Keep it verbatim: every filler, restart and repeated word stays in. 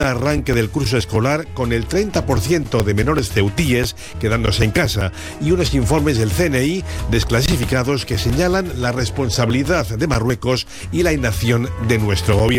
arranque del curso escolar con el treinta por ciento de menores ceutíes quedándose en casa y unos informes del C N I desclasificados que señalan la responsabilidad de Marruecos y la inacción de nuestro gobierno.